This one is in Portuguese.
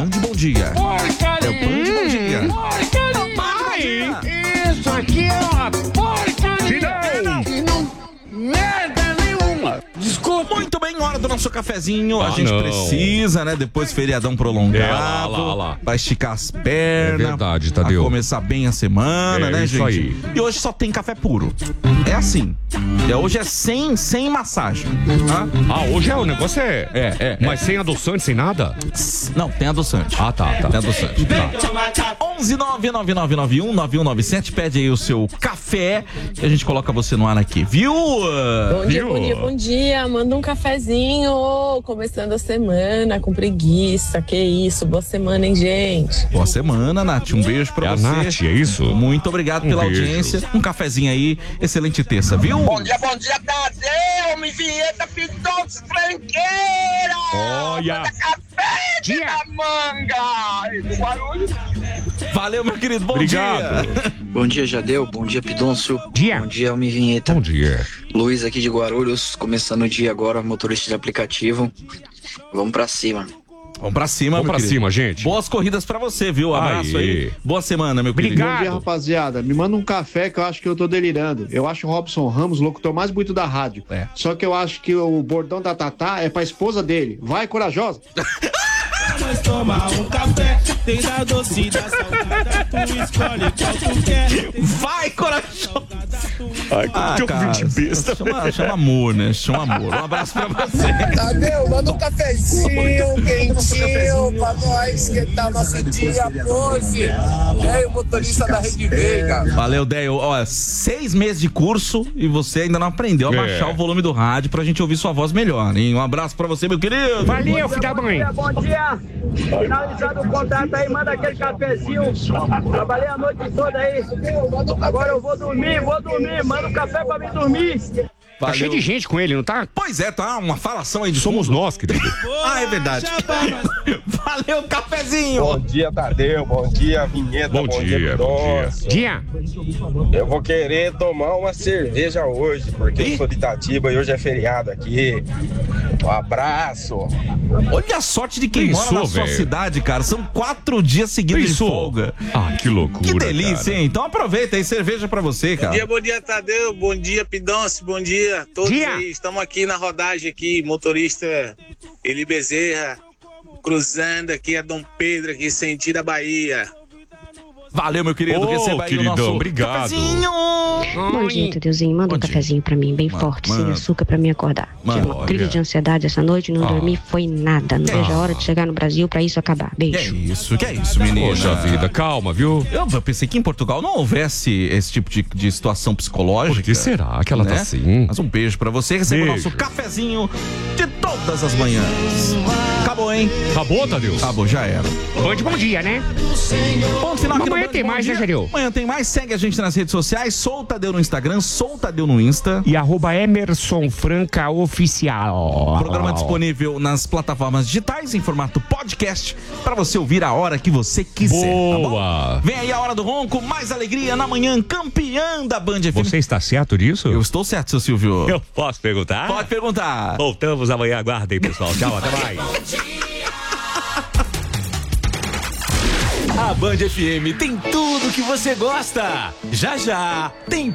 Bom dia. Porcaria! É o Band Bom Dia. Porcaria! Isso aqui é uma porcaria! Não, merda nenhuma! Desculpa! Muito bem, hora do nosso cafezinho. A gente precisa, né? Depois feriadão prolongado. Lá. Pra esticar as pernas. É verdade, Tadeu. Pra começar bem a semana, né, isso gente? aí. E hoje só tem café puro. É assim. Hoje é sem massagem. Tá? Hoje o negócio é. Mas sem adoçante, sem nada? Não, tem adoçante. Tá. Tem adoçante. Tá. 11-99991-9197. Pede aí o seu café e a gente coloca você no ar aqui, viu? Bom dia. Manda um cafezinho. Começando a semana com preguiça. Que isso, boa semana, hein, gente? Boa semana, Nath. Um beijo pra você. A Nath, é isso? Muito obrigado pela beijo. audiência. Um cafezinho aí. Excelente terça, viu? Bom dia, Tadeu! Me vinheta Pidons Franqueira! Olha! Manda café de da manga! E do Guarulhos. Valeu, meu querido. Bom Obrigado. dia. Bom dia, Jadeu. Bom dia, Pidoncio. Dia. Bom dia, Almi Vinheta. Bom dia. Luiz aqui de Guarulhos, começando o dia agora, motorista de aplicativo. Vamos pra cima. Vamos pra cima, Vamos meu pra querido. cima, gente. Boas corridas pra você, viu? Abraço aí. Boa semana, meu querido. Obrigado. Bom dia, rapaziada. Me manda um café que eu acho que eu tô delirando. Eu acho o Robson Ramos o locutor mais bonito da rádio. É. Só que eu acho que o bordão da Tatá é pra esposa dele. Vai, corajosa! Nós tomar um café, tem da doce da salgada, tu escolhe qual tu quer. Vai, coração! Ai, que cara, ouvinte besta. chama amor, né? Chama amor. Um abraço pra você. Tadeu, manda um cafezinho quentinho pra nós esquentar nosso dia hoje. E aí, o motorista da Rede Veiga. Valeu, Deio. Olha, 6 meses de curso e você ainda não aprendeu a baixar o volume do rádio pra gente ouvir sua voz melhor, hein? Um abraço pra você, meu querido. Valeu, filho da mãe. Bom dia, finalizando o contrato aí, manda aquele cafezinho. Trabalhei a noite toda aí. Agora eu vou dormir, manda um café pra mim dormir. Tá cheio de gente com ele, não tá? Pois é, tá uma falação aí de Somos fundo. nós, querido. É verdade. Valeu, cafezinho. Bom dia, Tadeu. Bom dia, Vinheta. Bom dia. Dia. Eu vou querer tomar uma cerveja hoje, porque eu sou de Itatiba e hoje é feriado aqui. Um abraço. Olha a sorte de quem mora na sua cidade, cara. São 4 dias seguidos de folga. Que loucura. Que delícia, cara. hein? Então aproveita aí, cerveja pra você, cara. Bom dia, Tadeu. Bom dia, Pidoncio. Bom dia a todos aí. Estamos aqui na rodagem aqui, motorista Eli Bezerra, cruzando aqui a Dom Pedro, aqui, sentido a Bahia. Valeu, meu querido. Receba aí queridão, o nosso obrigado. cafezinho. Bom dia, Tadeuzinho. Manda um cafezinho pra mim, bem forte, sem açúcar, pra mim acordar. Tive uma crise de ansiedade essa noite, não dormi, foi nada. Não vejo a hora de chegar no Brasil pra isso acabar. Beijo. Que é isso, menina. Poxa vida, calma, viu? Eu pensei que em Portugal não houvesse esse tipo de situação psicológica. Por que será que ela tá assim? Mas um beijo pra você. Receba o nosso cafezinho de todas as manhãs. Acabou, hein? Acabou, Tadeu? Acabou, já era. Bom dia, né? Ponto final aqui no Amanhã Band tem Bom mais, Dia. né, Jadeu? Amanhã tem mais. Segue a gente nas redes sociais. Sou o Tadeu no Instagram, sou o Tadeu no Insta. E @EmersonFrancaOficial. Programa disponível nas plataformas digitais em formato podcast para você ouvir a hora que você quiser. Boa! Tá bom? Vem aí a Hora do Ronco, mais alegria na manhã, campeã da Band FM. Você está certo disso? Eu estou certo, seu Silvio. Eu posso perguntar? Pode perguntar. Voltamos amanhã, aguardem, pessoal. Tchau, até mais. A Band FM tem tudo que você gosta. Já tem